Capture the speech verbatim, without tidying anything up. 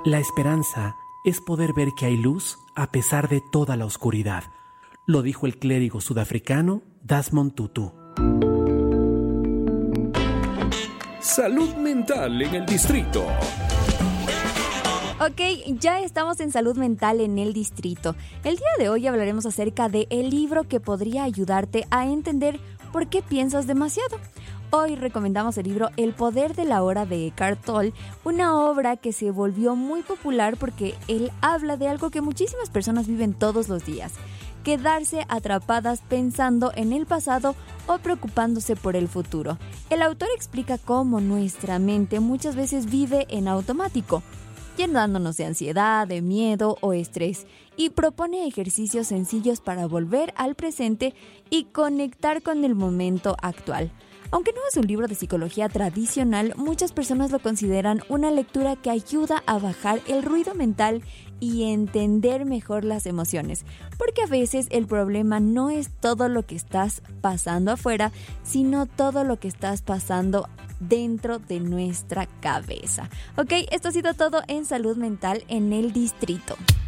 La esperanza es poder ver que hay luz a pesar de toda la oscuridad, lo dijo el clérigo sudafricano Desmond Tutu. Salud mental en el distrito. Ok, ya estamos en Salud Mental en el Distrito. El día de hoy hablaremos acerca de el libro que podría ayudarte a entender por qué piensas demasiado. Hoy recomendamos el libro El poder de la hora de Eckhart Tolle, una obra que se volvió muy popular porque él habla de algo que muchísimas personas viven todos los días: quedarse atrapadas pensando en el pasado o preocupándose por el futuro. El autor explica cómo nuestra mente muchas veces vive en automático, llenándonos de ansiedad, de miedo o estrés, y propone ejercicios sencillos para volver al presente y conectar con el momento actual. Aunque no es un libro de psicología tradicional, muchas personas lo consideran una lectura que ayuda a bajar el ruido mental y entender mejor las emociones, porque a veces el problema no es todo lo que estás pasando afuera, sino todo lo que estás pasando dentro de nuestra cabeza. Ok, esto ha sido todo en Salud Mental en el Distrito.